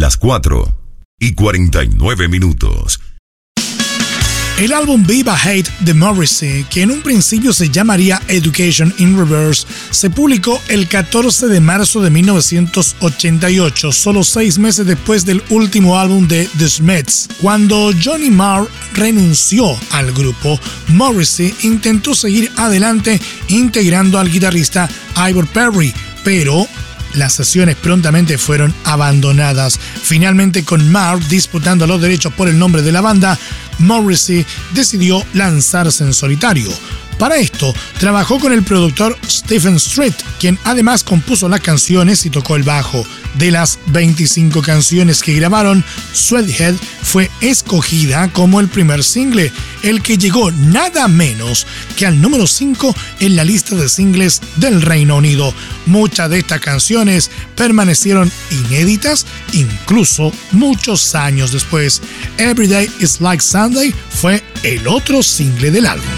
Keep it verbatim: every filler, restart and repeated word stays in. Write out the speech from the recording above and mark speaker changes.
Speaker 1: las cuatro y cuarenta y nueve minutos.
Speaker 2: El álbum Viva Hate de Morrissey, que en un principio se llamaría Education in Reverse, se publicó el catorce de marzo de mil novecientos ochenta y ocho, solo seis meses después del último álbum de The Smiths. Cuando Johnny Marr renunció al grupo, Morrissey intentó seguir adelante integrando al guitarrista Ivor Perry, pero las sesiones prontamente fueron abandonadas. Finalmente, con Marr disputando los derechos por el nombre de la banda, Morrissey decidió lanzarse en solitario. Para esto, trabajó con el productor Stephen Street, quien además compuso las canciones y tocó el bajo. De las veinticinco canciones que grabaron, Sweathead fue escogida como el primer single, el que llegó nada menos que al número cinco en la lista de singles del Reino Unido. Muchas de estas canciones permanecieron inéditas incluso muchos años después. Every Day is Like Sunday fue el otro single del álbum.